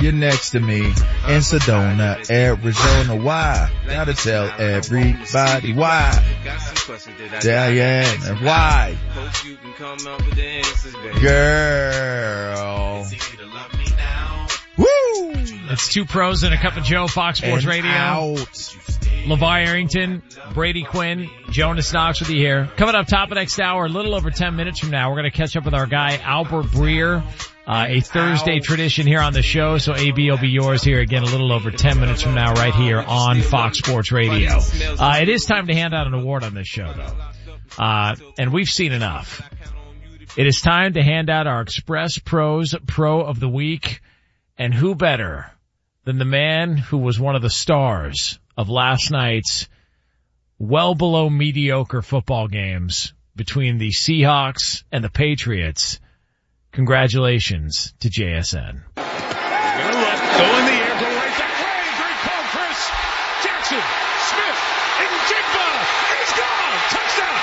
you're next to me in Sedona, Arizona. Why? Gotta tell everybody why. Diane, why? Girl. Woo! It's Two Pros and a Cup of Joe, Fox Sports And Radio. Out. LeVar Arrington, Brady Quinn, Jonas Knox with you here. Coming up top of next hour, a little over 10 minutes from now, we're going to catch up with our guy, Albert Breer. A Thursday tradition here on the show, so AB will be yours here again a little over 10 minutes from now right here on Fox Sports Radio. It is time to hand out an award on this show, though. And we've seen enough. It is time to hand out our Express Pros Pro of the Week. And who better than the man who was one of the stars of last night's well below mediocre football games between the Seahawks and the Patriots. Congratulations to JSN. Gonna look, go in the air, go right that way. Great call, Chris. Jackson, Smith, and Jigba. He's gone. Touchdown.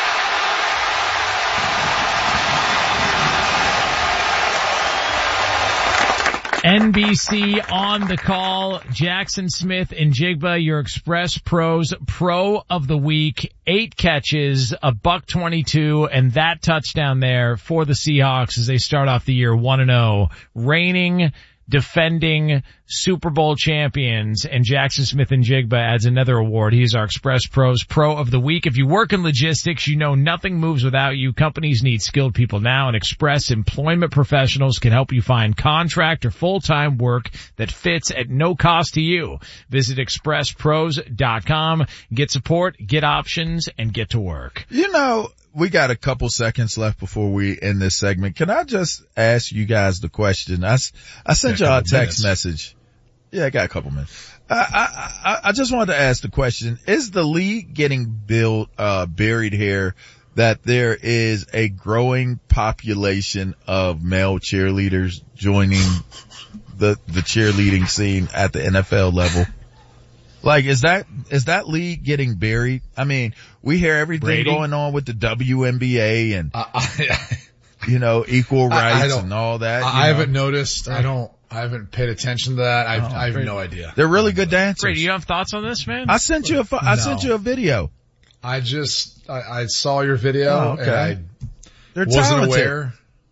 NBC on the call. Jackson Smith and Jigba, your Express Pros Pro of the Week. 8 catches, $122, and that touchdown there for the Seahawks as they start off the year 1-0, reigning, defending Super Bowl champions. And Jackson Smith and Jigba adds another award. He's our Express Pros Pro of the Week. If you work in logistics, you know nothing moves without you. Companies need skilled people now, and Express Employment Professionals can help you find contract or full-time work that fits at no cost to you. Visit expresspros.com. Get support, get options, and get to work. You know, we got a couple seconds left before we end this segment. Can I just ask you guys the question? I sent y'all a text message. Yeah, I got a couple minutes. I just wanted to ask the question. Is the league getting buried here that there is a growing population of male cheerleaders joining the cheerleading scene at the NFL level? Like, is that league getting buried? I mean, we hear everything going on with the WNBA and, you know, equal rights and all that. I haven't noticed. I haven't paid attention to that. I have no idea. They're really good dancers. Brady, you have thoughts on this, man? I sent you a video. I saw your video and They're wasn't talented. aware.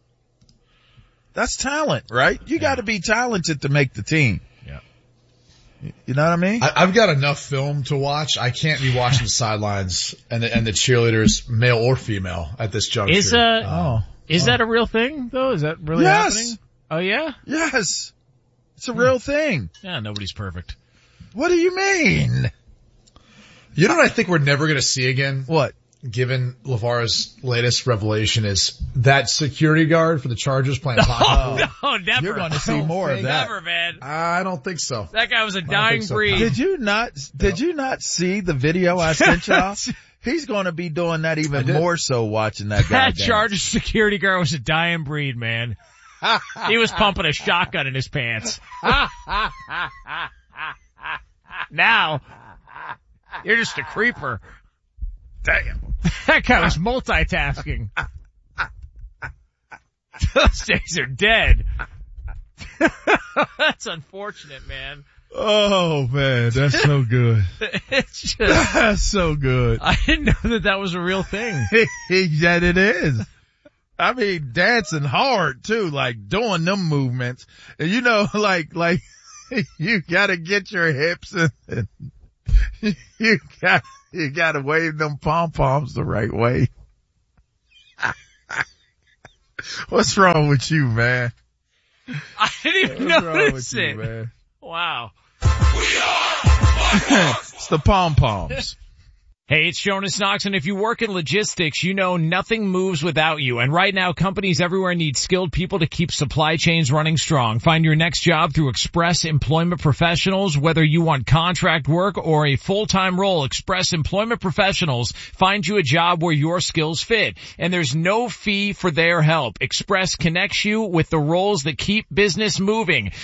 That's talent, right? You got to be talented to make the team. You know what I mean? I've got enough film to watch. I can't be watching the sidelines and the cheerleaders, male or female, at this juncture. Is that a real thing, though? Is that really happening? Oh, yeah? Yes. It's a real thing. Yeah, nobody's perfect. What do you mean? You know what I think we're never going to see again? What? Given LeVar's latest revelation is that security guard for the Chargers playing hockey. No, never. You're going to see more of that. Never, man. I don't think so. That guy was a dying breed. Did you not see the video I sent y'all? He's going to be doing that even more so watching that guy. That Chargers security guard was a dying breed, man. He was pumping a shotgun in his pants. Now, you're just a creeper. Damn. That guy was multitasking. Those days are dead. That's unfortunate, man. Oh man, that's so good. It's just, That's so good. I didn't know that was a real thing. That it is. I mean, dancing hard too, like doing them movements. And you know, like you gotta get your hips and you gotta wave them pom-poms the right way. What's wrong with you, man? I didn't even notice it. Man? Wow. It's the pom-poms. Hey, it's Jonas Knox, and if you work in logistics, you know nothing moves without you. And right now, companies everywhere need skilled people to keep supply chains running strong. Find your next job through Express Employment Professionals. Whether you want contract work or a full-time role, Express Employment Professionals find you a job where your skills fit. And there's no fee for their help. Express connects you with the roles that keep business moving.